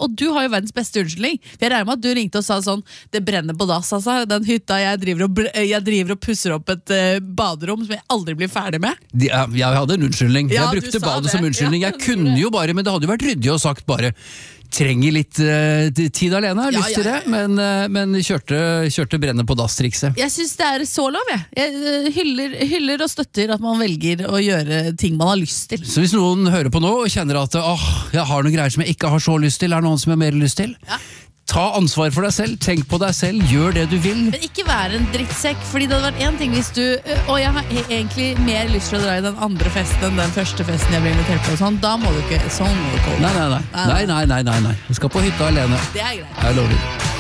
og du har jo verdens beste unnskyldning. Jeg regner med at du ringte og sa sånn, det brenner på dass, altså. Den hytta, jeg driver og pusser opp et baderom som jeg aldri blir ferdig med. Jeg hadde en unnskyldning. Ja, Jeg brukte badet som unnskyldning. Jeg kunne jo bare, men det hadde jo vært ryddig og sagt bare trenger litt tid alene, har lyst til det, men kjørte brenne på dass-trikset. Jeg synes det så lov, jeg hyller og støtter at man velger å gjøre ting man har lyst til. Så hvis noen hører på nå og kjenner at jeg har noen greier som jeg ikke har så lyst til, er det noen som jeg har mer lyst til? Ja. Ta ansvar for deg selv, tenk på deg selv, gjør det du vil. Men ikke være en drittsekk, fordi det hadde vært en ting hvis du jeg har egentlig mer lyst til å dra i den andre festen enn den første festen jeg ble invitert på, sånn, da må du ikke, sånn må du ikke. Nei. Jeg skal på hytta alene. Det greit. Jeg lover.